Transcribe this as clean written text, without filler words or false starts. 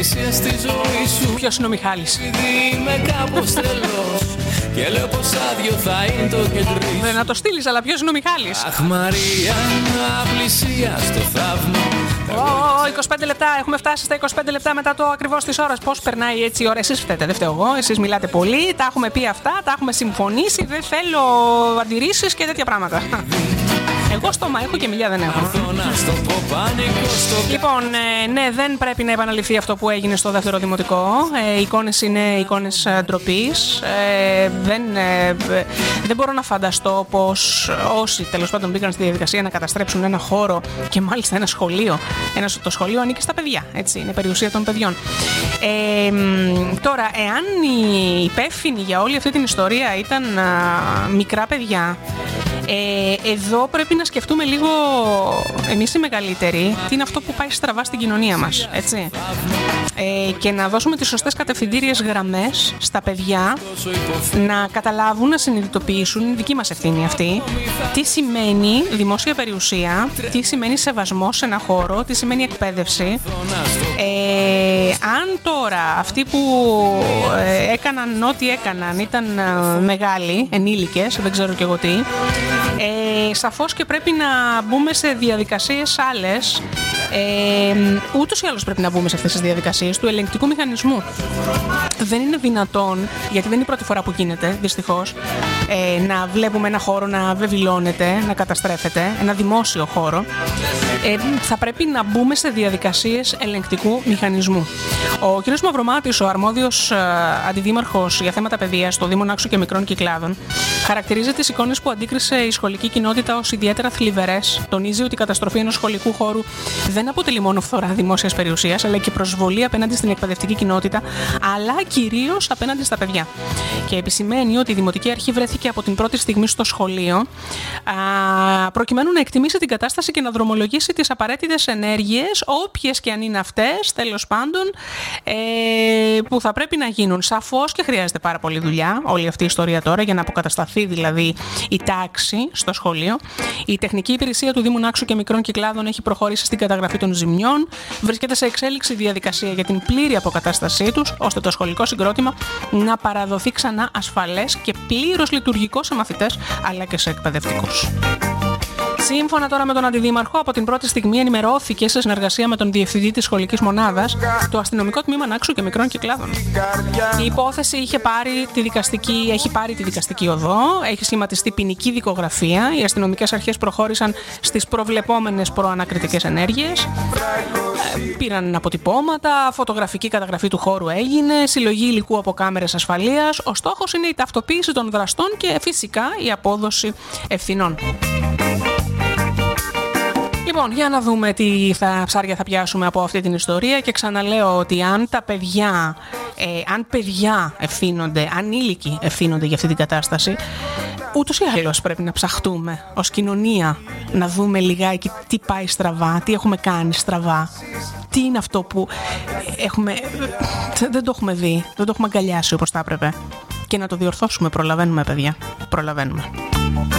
Ποιος είναι ο Μιχάλης? Δεν να το στείλεις, αλλά ποιος είναι ο Μιχάλης? Αχ Μαρία, απλησία στο θαύμα. 25 λεπτά, έχουμε φτάσει στα 25 λεπτά μετά το ακριβώς της ώρας. Πώς περνάει έτσι η ώρα? Εσείς φταίτε, δεν φταίω εγώ. Εσείς μιλάτε πολύ, τα έχουμε πει αυτά, τα έχουμε συμφωνήσει. Δεν θέλω αντιρρήσεις και τέτοια πράγματα. Εγώ στόμα έχω και μιλιά δεν έχω. Λοιπόν, ναι, δεν πρέπει να επαναληφθεί αυτό που έγινε στο δεύτερο δημοτικό. Οι εικόνες είναι εικόνες ντροπής. Δεν μπορώ να φανταστώ πως όσοι τέλος πάντων μπήκαν στη διαδικασία να καταστρέψουν ένα χώρο και μάλιστα ένα σχολείο. Το σχολείο ανήκει στα παιδιά, έτσι, είναι περιουσία των παιδιών. Τώρα, εάν οι υπεύθυνοι για όλη αυτή την ιστορία ήταν μικρά παιδιά, εδώ πρέπει να σκεφτούμε λίγο εμείς οι μεγαλύτεροι τι είναι αυτό που πάει στραβά στην κοινωνία μας, έτσι, και να δώσουμε τις σωστές κατευθυντήριες γραμμές στα παιδιά να καταλάβουν, να συνειδητοποιήσουν, είναι δική μας ευθύνη αυτή, τι σημαίνει δημόσια περιουσία, τι σημαίνει σεβασμός σε ένα χώρο, τι σημαίνει εκπαίδευση. Αν τώρα αυτοί που έκαναν ό,τι έκαναν ήταν μεγάλοι, ενήλικες, δεν ξέρω κι εγώ τι, σαφώς και πρέπει να μπούμε σε διαδικασίες άλλες. Ούτως ή άλλως πρέπει να μπούμε σε αυτές τις διαδικασίες του ελεγκτικού μηχανισμού. Δεν είναι δυνατόν, γιατί δεν είναι η πρώτη φορά που γίνεται, δυστυχώς, να βλέπουμε ένα χώρο να βεβηλώνεται, να καταστρέφεται, ένα δημόσιο χώρο. Θα πρέπει να μπούμε σε διαδικασίες ελεγκτικού μηχανισμού. Ο κ. Μαυρομάτης, ο αρμόδιος αντιδήμαρχος για θέματα παιδείας στο Δήμο Νάξου και Μικρών Κυκλάδων, χαρακτηρίζει τις εικόνες που αντίκρισε η σχολική κοινότητα ως ιδιαίτερα θλιβερές. Τονίζει ότι η καταστροφή ενός σχολικού χώρου δεν αποτελεί μόνο φθορά δημόσιας περιουσίας, αλλά και προσβολή απέναντι στην εκπαιδευτική κοινότητα, αλλά κυρίως απέναντι στα παιδιά. Και επισημαίνει ότι η Δημοτική Αρχή βρέθηκε από την πρώτη στιγμή στο σχολείο, προκειμένου να εκτιμήσει την κατάσταση και να δρομολογήσει τις απαραίτητες ενέργειες, όποιες και αν είναι αυτές, τέλος πάντων, που θα πρέπει να γίνουν. Σαφώς και χρειάζεται πάρα πολύ δουλειά όλη αυτή η ιστορία τώρα για να αποκατασταθεί δηλαδή η τάξη στο σχολείο. Η τεχνική υπηρεσία του Δήμου Νάξου και Μικρών Κυκλάδων έχει προχωρήσει στην καταγραφή των ζημιών. Βρίσκεται σε εξέλιξη διαδικασία για την πλήρη αποκατάστασή τους, ώστε το σχολικό συγκρότημα να παραδοθεί ξανά ασφαλές και πλήρως λειτουργικό σε μαθητές αλλά και σε εκπαιδευτικούς. Σύμφωνα τώρα με τον Αντιδήμαρχο, από την πρώτη στιγμή ενημερώθηκε σε συνεργασία με τον Διευθυντή της Σχολικής Μονάδας το Αστυνομικό Τμήμα Νάξου και Μικρών Κυκλάδων. Η υπόθεση έχει πάρει τη δικαστική οδό, έχει σχηματιστεί ποινική δικογραφία. Οι αστυνομικές αρχές προχώρησαν στις προβλεπόμενες προανακριτικές ενέργειες. Πήραν αποτυπώματα, φωτογραφική καταγραφή του χώρου έγινε, συλλογή υλικού από κάμερες ασφαλείας. Ο στόχος είναι η ταυτοποίηση των δραστών και φυσικά η απόδοση ευθυνών. Λοιπόν, για να δούμε τι ψάρια θα πιάσουμε από αυτή την ιστορία και ξαναλέω ότι αν παιδιά ευθύνονται, ανήλικοι ευθύνονται για αυτή την κατάσταση, ούτως ή άλλως πρέπει να ψαχτούμε ως κοινωνία να δούμε λιγάκι τι πάει στραβά, τι έχουμε κάνει στραβά, τι είναι αυτό που δεν το έχουμε δει, δεν το έχουμε αγκαλιάσει όπως θα έπρεπε και να το διορθώσουμε. Προλαβαίνουμε, παιδιά, προλαβαίνουμε.